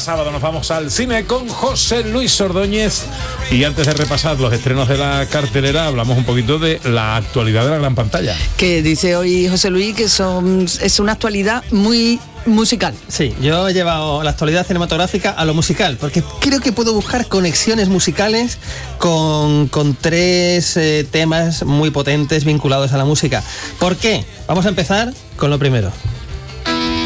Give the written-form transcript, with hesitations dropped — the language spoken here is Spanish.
sábado nos vamos al cine con José Luis Ordóñez. Y antes de repasar los estrenos de la cartelera, hablamos un poquito de la actualidad de la gran pantalla. Que dice hoy José Luis que es una actualidad muy musical. Sí, yo he llevado la actualidad cinematográfica a lo musical, porque creo que puedo buscar conexiones musicales con tres temas muy potentes vinculados a la música. ¿Por qué? Vamos a empezar con lo primero.